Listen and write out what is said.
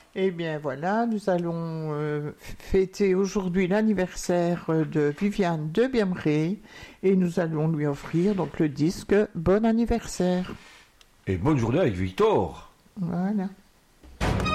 Eh bien voilà, nous allons fêter aujourd'hui l'anniversaire de Viviane de Biemré et nous allons lui offrir donc le disque Bon anniversaire. Et bonne journée avec Victor. Voilà.